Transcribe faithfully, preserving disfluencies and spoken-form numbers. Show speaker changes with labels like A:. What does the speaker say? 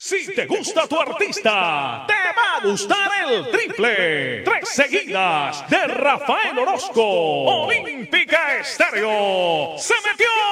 A: Si te gusta tu artista, te va a gustar el triple. Tres seguidas de Rafael Orozco. Olímpica Estéreo. Se metió